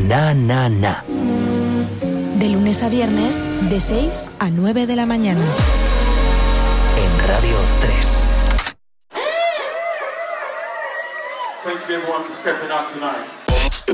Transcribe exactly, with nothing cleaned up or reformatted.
Na Na Na. De lunes a viernes, de seis a nueve de la mañana. En Radio tres. Thank you everyone for stepping out tonight.